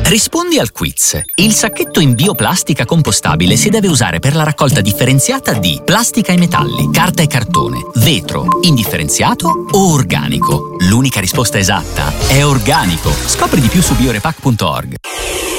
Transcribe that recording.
Rispondi al quiz. Il sacchetto in bioplastica compostabile si deve usare per la raccolta differenziata di plastica e metalli, carta e cartone, vetro, indifferenziato o organico. L'unica risposta esatta è organico. Scopri di più su biorepack.org.